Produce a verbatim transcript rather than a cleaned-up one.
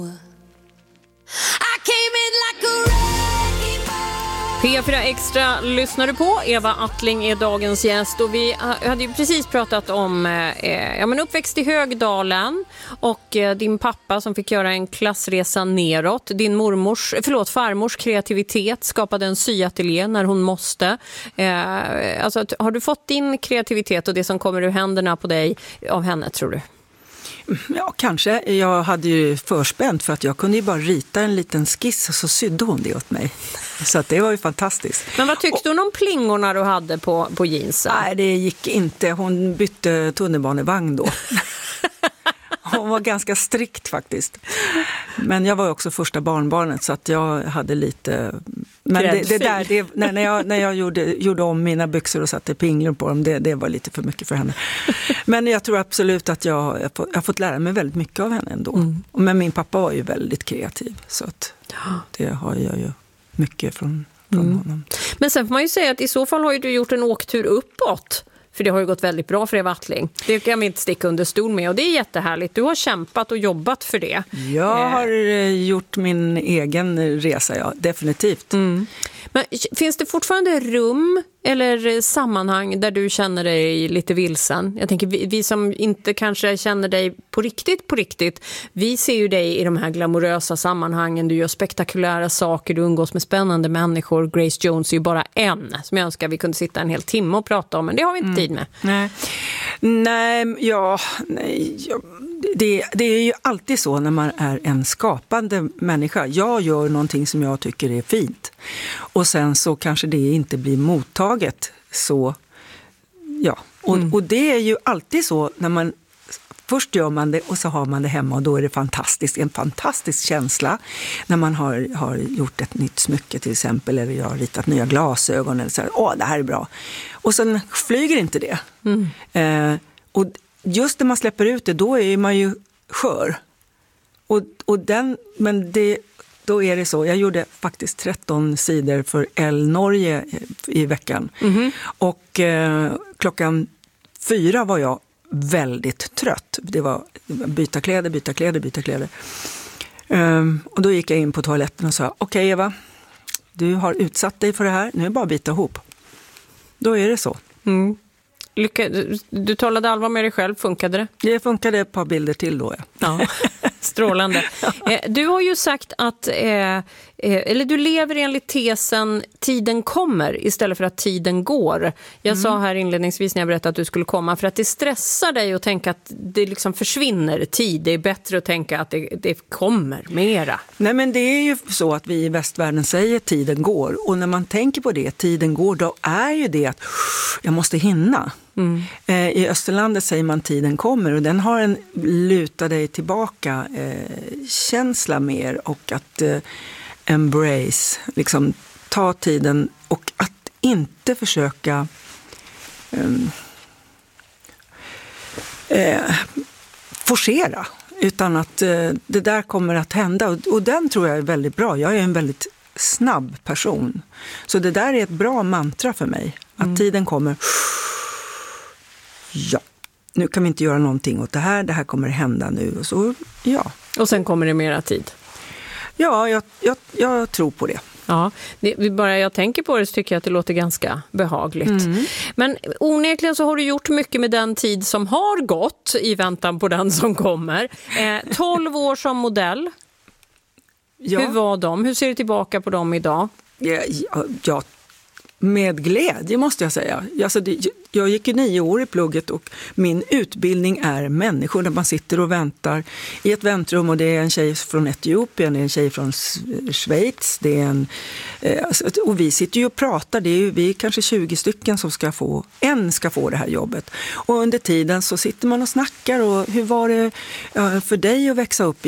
P fyra Extra lyssnar du på. Eva Attling är dagens gäst och vi hade ju precis pratat om eh, ja, men uppväxt i Högdalen och eh, din pappa som fick göra en klassresa neråt. Din mormors, förlåt, farmors kreativitet skapade en syateljé när hon måste. Eh, alltså, har du fått din kreativitet och det som kommer ur händerna på dig av henne, tror du? Ja, kanske. Jag hade ju förspänt för att jag kunde ju bara rita en liten skiss och så sydde hon det åt mig. Så att det var ju fantastiskt. Men vad tyckte hon om plingorna du hade på, på jeansen? Nej, det gick inte. Hon bytte tunnelbanevagn då. Hon var ganska strikt faktiskt. Men jag var också första barnbarnet så att jag hade lite... Men det, det där, det, när, när jag, när jag gjorde, gjorde om mina byxor och satte pinglor på dem, det, det var lite för mycket för henne. Men jag tror absolut att jag, jag har fått lära mig väldigt mycket av henne ändå. Mm. Men min pappa var ju väldigt kreativ så att det har jag ju mycket från, från mm. honom. Men sen får man ju säga att i så fall har ju du gjort en åktur uppåt. För det har ju gått väldigt bra för Eva Attling. Det kan man inte sticka under stol med och det är jättehärligt. Du har kämpat och jobbat för det. Jag har gjort min egen resa, ja, definitivt. Mm. Men finns det fortfarande rum eller sammanhang där du känner dig lite vilsen? Jag tänker, vi, vi som inte kanske känner dig på riktigt, på riktigt, vi ser ju dig i de här glamorösa sammanhangen. Du gör spektakulära saker, du umgås med spännande människor. Grace Jones är ju bara en som jag önskar vi kunde sitta en hel timme och prata om, men det har vi inte mm. tid med. Nej, nej, ja, nej, ja. Det, det är ju alltid så när man är en skapande människa. Jag gör någonting som jag tycker är fint. Och sen så kanske det inte blir mottaget. Så, ja. Och, mm. och det är ju alltid så när man... Först gör man det och så har man det hemma och då är det fantastiskt. En fantastisk känsla när man har, har gjort ett nytt smycke till exempel. Eller jag har ritat nya glasögon. Eller så här, åh, det här är bra. Och sen flyger inte det. Mm. Eh, och just när man släpper ut det, då är man ju skör. Och, och den, men det, då är det så. Jag gjorde faktiskt tretton sidor för El Norge i veckan. Mm-hmm. Och eh, klockan fyra var jag väldigt trött. Det var byta kläder, byta kläder, byta kläder. Um, och då gick jag in på toaletten och sa, okej okay, Eva, du har utsatt dig för det här. Nu är det bara att byta ihop. Då är det så. Mm. Lycka, du, du talade allvar med dig själv, funkade det? Det funkade ett par bilder till då, ja. Ja. Strålande. Eh, du har ju sagt att, eh, eh, eller du lever enligt tesen tiden kommer istället för att tiden går. Jag mm. sa här inledningsvis när jag berättade att du skulle komma för att det stressar dig att tänka att det liksom försvinner tid. Det är bättre att tänka att det, det kommer mera. Nej, men det är ju så att vi i västvärlden säger tiden går. Och när man tänker på det, tiden går, då är ju det att jag måste hinna. Mm. Eh, I Österlandet säger man tiden kommer och den har en luta dig tillbaka eh, känsla mer och att eh, embrace, liksom ta tiden och att inte försöka um, eh, forcera utan att eh, det där kommer att hända och, och den tror jag är väldigt bra. Jag är en väldigt snabb person så det där är ett bra mantra för mig att mm. tiden kommer. Ja, nu kan vi inte göra någonting åt det här. Det här kommer hända nu. Och, så, ja. Och sen kommer det mera tid? Ja, jag, jag, jag tror på det. Ja, det, bara jag tänker på det så tycker jag att det låter ganska behagligt. Mm. Men onekligen så har du gjort mycket med den tid som har gått i väntan på den som kommer. Eh, tolv år som modell. Ja. Hur var de? Hur ser du tillbaka på dem idag? Ja, ja, ja. Med glädje måste jag säga. Alltså det, jag gick ju nio år i plugget och min utbildning är människor där man sitter och väntar i ett väntrum och det är en tjej från Etiopien, det är en tjej från Schweiz, det är en, eh, och vi sitter ju och pratar, det är ju, vi är kanske tjugo stycken som ska få, en ska få det här jobbet. Och under tiden så sitter man och snackar och hur var det för dig att växa upp